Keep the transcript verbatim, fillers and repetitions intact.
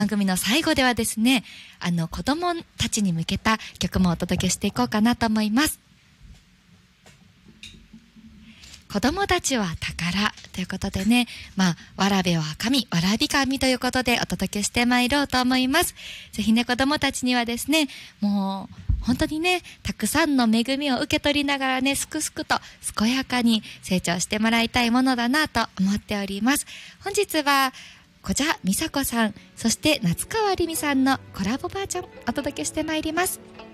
番組の最後ではですね、あの子供たちに向けた曲もお届けしていこうかなと思います。子供たちは宝ということでね、まあ、わらべは神、わらび神ということでお届けしてまいろうと思います。ぜひね、子供たちにはですね、もう本当にね、たくさんの恵みを受け取りながらね、すくすくと健やかに成長してもらいたいものだなと思っております。本日は小蛇美佐子さん、そして夏川りみさんのコラボバージョンお届けしてまいります。